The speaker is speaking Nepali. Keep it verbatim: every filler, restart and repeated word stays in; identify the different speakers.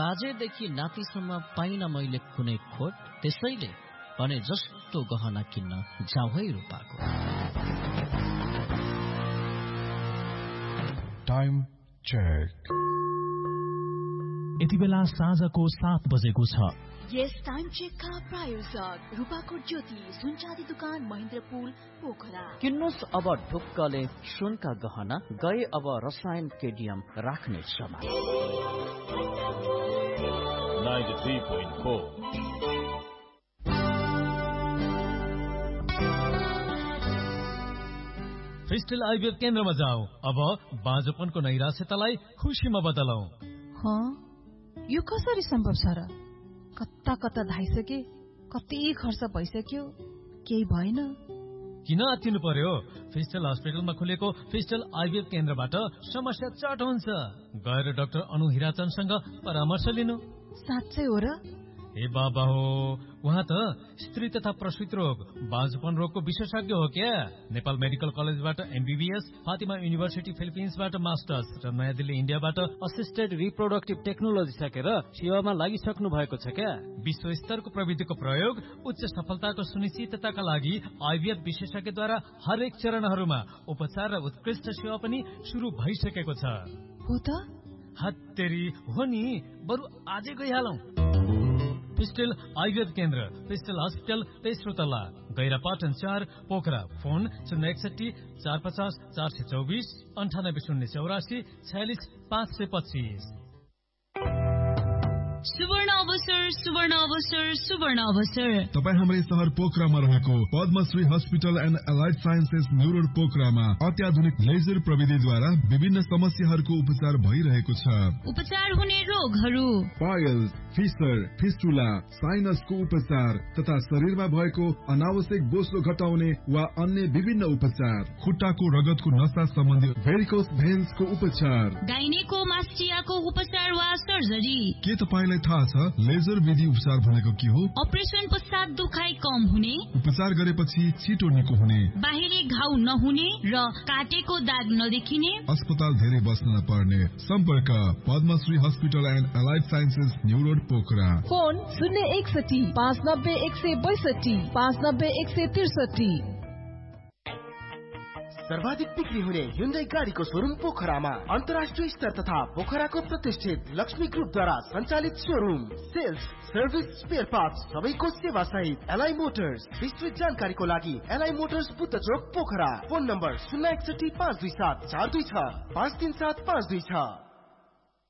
Speaker 1: बाजेदेखि नातिसम्म पाइन मैले कुनै खोट, त्यसैले भने जस्तो गहना किन्न जाऊ है रूपाको।
Speaker 2: Time check.
Speaker 3: यति बेला साँझको सात बजेको छ।
Speaker 4: यस टाइम चेकका प्रायोजक रूपाको ज्योति सुनचाँदी दुकान महेन्द्रपुल पोखरा।
Speaker 1: किन्नुहोस् अब ढुक्कले सुनका गहना, गए अब रसायन केडियम राख्ने समय।
Speaker 5: ninety-three point four
Speaker 3: फिस्टल आइभीएफ केन्द्रमा जाऊ। अब बाँझोपनको नैराश्यतालाई खुसीमा बदलौं।
Speaker 6: हाँ, यो कसरी सम्भव छ र? कता कता धाइसके, कति खर्च भइसक्यो, केही भएन।
Speaker 3: किन आत्तिनु पर्यो? फिस्टल हस्पिटलमा खुलेको फिस्टल आइभीएफ केन्द्रबाट समस्या चट हुन्छ। गएर डाक्टर अनु हिराचन्दसँग परामर्श लिनु।
Speaker 6: साँच्चै हो र?
Speaker 3: ए बाबा हो, उहाँ त स्त्री तथा प्रसूति रोग, बाँझोपन रोगको विशेषज्ञ हो क्या। नेपाल मेडिकल कलेजबाट एमबीबीएस, फातिमा युनिभर्सिटी फिलिपिन्सबाट मास्टर्स र नयाँ दिल्ली इन्डियाबाट असिस्टेड रिप्रोडक्टिभ टेक्नोलोजी सकेर सेवामा लागिसक्नु भएको छ क्या। विश्व स्तरको प्रविधिको प्रयोग उच्च सफलताको सुनिश्चितताका लागि आइभीएफ विशेषज्ञद्वारा हरेक चरणहरूमा उपचार र उत्कृष्ट सेवा पनि शुरू भइसकेको छ।
Speaker 6: हो त?
Speaker 3: हत्तेरी हो नि, बरु आजै गइहालौं। फिस्टल आइभीएफ केन्द्र, फिस्टल हस्पिटल, तेस्रो तला, गैरापाटन चार, पोखरा। फोन शून्य एकसठी चार पचास चार सय चौबिस अन्ठानब्बे शून्य चौरासी छयालिस पाँच सय पच्चीस।
Speaker 7: सुवर्ण अवसर, सुवर्ण अवसर, सुवर्ण अवसर।
Speaker 2: तपाईँ हाम्रै शहर पोखरामा रहेको Padmashri hospital and allied sciences new road पोखरामा अत्याधुनिक लेजर प्रविधिद्वारा विभिन्न समस्याहरूको उपचार भइरहेको छ।
Speaker 7: उपचार हुने रोगहरू
Speaker 2: पाइल्स, फिसर, फिस्टुला, साइनसको उपचार तथा शरीरमा भएको अनावश्यक बोसो घटाउने वा अन्य विभिन्न उपचार, खुट्टाको रगतको नसा सम्बन्धी भेरिकोस भेन्सको उपचार,
Speaker 7: गाइनेकोमास्टियाको उपचार वा सर्जरी।
Speaker 2: के तपाईँ थाहा छ लेजर विधि उपचार भनेको के हो?
Speaker 7: अपरेसन पश्चात दुखाइ कम हुने,
Speaker 2: उपचार गरेपछि छिटो निको हुने,
Speaker 7: बाहिरी घाउ नहुने र काटेको दाग नदेखिने,
Speaker 2: अस्पताल धेरै बस्न नपर्ने। सम्पर्क Padmashri hospital and allied sciences new road Pokhara.
Speaker 6: Phone शून्य एकसठी पाँच नब्बे एक सय बैसठी पाँच नब्बे एक सय त्रिसठी।
Speaker 8: सर्वाधिक बिक्री हुने ह्युन्डाई गाडीको शोरूम पोखरामा, अन्तर्राष्ट्रिय स्तर तथा पोखराको प्रतिष्ठित लक्ष्मी ग्रुपद्वारा सञ्चालित showroom. Sales, service, spare parts सबैको सेवा सहित एलआई मोटर्स। विस्तृत जानकारीको लागि एलआई मोटर्स बुद्ध चोक पोखरा। फोन नम्बर शून्य एकसठी पाँच दुई सात चार दुई छ पाँच तीन सात पाँच दुई छ।